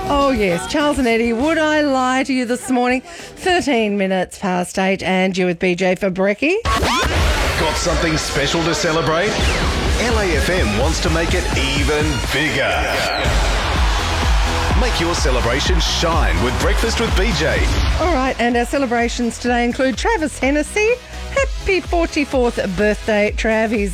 Oh, yes. Charles and Eddie, would I lie to you this morning? 13 minutes past 8 and you with BJ for Brekkie. Got something special to celebrate? LAFM wants to make it even bigger. Make your celebration shine with Breakfast with BJ. All right, and our celebrations today include Travis Hennessy. Happy 44th birthday, Trav. He's